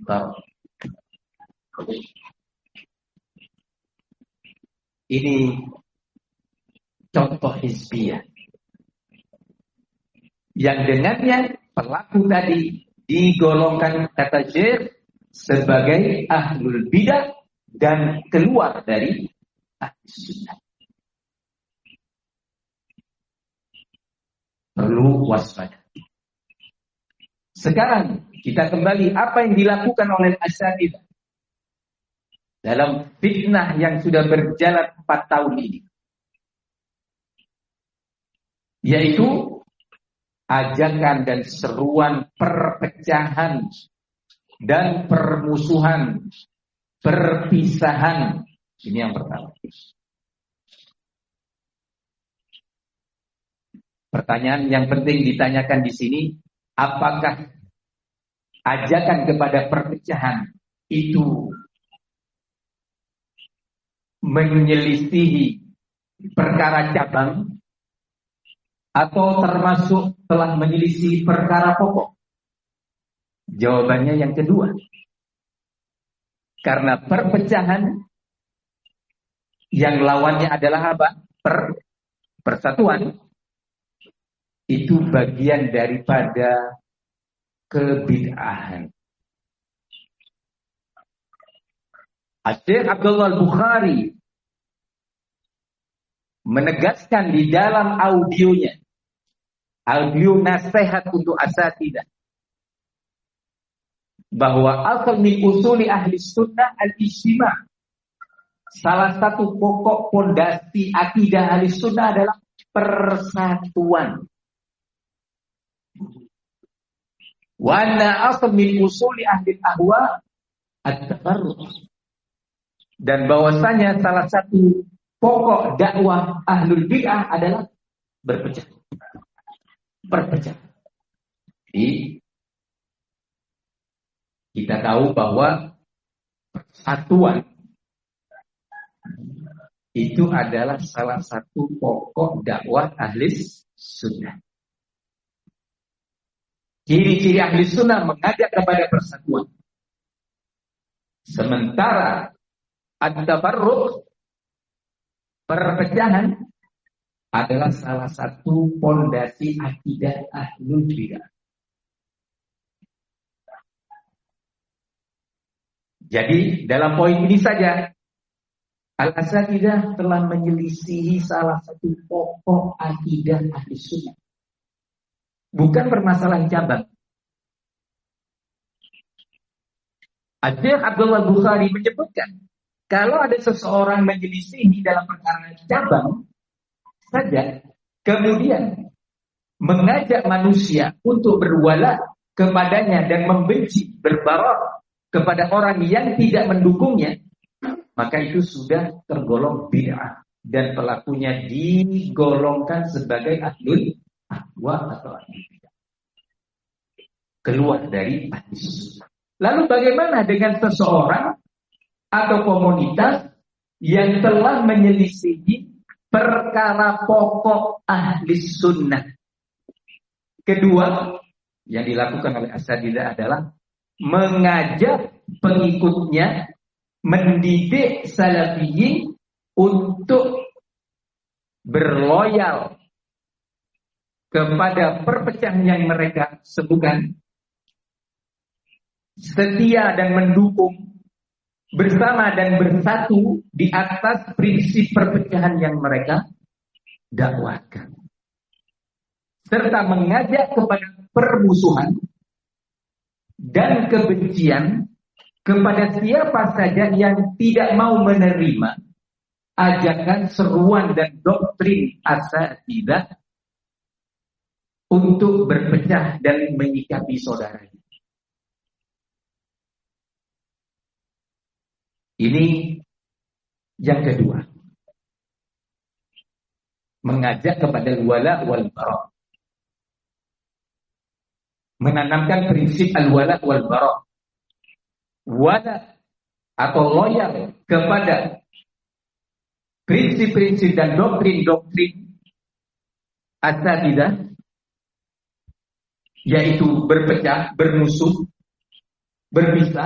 Barak. Ini contoh hizbiyah yang dengannya pelaku tadi digolongkan kata Syekh sebagai ahlul bidah dan keluar dari ahli sunnah. Perlu waspada. Sekarang kita kembali apa yang dilakukan oleh Asy'ariyah dalam fitnah yang sudah berjalan 4 tahun ini, yaitu ajakan dan seruan perpecahan dan permusuhan, perpisahan. Ini yang pertama. Pertanyaan yang penting ditanyakan di sini, apakah ajakan kepada perpecahan itu menyelisihi perkara cabang atau termasuk telah menyelisih perkara pokok? Jawabannya yang kedua. Karena perpecahan yang lawannya adalah apa? Persatuan. Itu bagian daripada kebid'ahan. Syekh Abdullah Al-Bukhari menegaskan di dalam audionya, audio nasihat untuk asatidzah, bahwa asal min usuli ahli sunnah al-ijtima'. Salah satu pokok pondasi akidah ahli sunnah adalah persatuan. Wa anna asal min usuli ahli ahwa at-tafarruq. Dan bahwasanya salah satu pokok dakwah ahlul bid'ah adalah berpecah. Berpecah. Jadi kita tahu bahwa persatuan itu adalah salah satu pokok dakwah ahli sunnah. Ciri-ciri ahli sunnah mengajak kepada persatuan. Sementara at-tafarruq, perpecahan, adalah salah satu pondasi akidah ahlul bidah. Jadi dalam poin ini saja Al-Asatidzah telah menyelisihi salah satu pokok akidah ahli sunnah. Bukan permasalahan cabang. Syekh Abdullah Bukhari menyebutkan, kalau ada seseorang menyelisihi dalam perkara cabang saja, kemudian mengajak manusia untuk berwala kepadanya dan membenci, berbarok kepada orang yang tidak mendukungnya, maka itu sudah tergolong bid'ah dan pelakunya digolongkan sebagai ahlul ahwa atau ahli bidah, keluar dari ahli sunnah. Lalu bagaimana dengan seseorang atau komunitas yang telah menyelisihi perkara pokok ahli sunnah? Kedua yang dilakukan oleh Asatidzah adalah mengajak pengikutnya, mendidik salafiyin untuk berloyal kepada perpecahan yang mereka sebutkan, setia dan mendukung, bersama dan bersatu di atas prinsip perpecahan yang mereka dakwahkan, serta mengajak kepada permusuhan dan kebencian kepada siapa saja yang tidak mau menerima ajakan, seruan dan doktrin Asatidzah untuk berpecah dan menyikapi saudaranya. Ini yang kedua. Mengajak kepada wala wal bara. Menanamkan prinsip al-wala wal bara. Wala atau loyal kepada prinsip-prinsip dan doktrin-doktrin Asatidzah, yaitu berpecah, bermusuh, berpisah,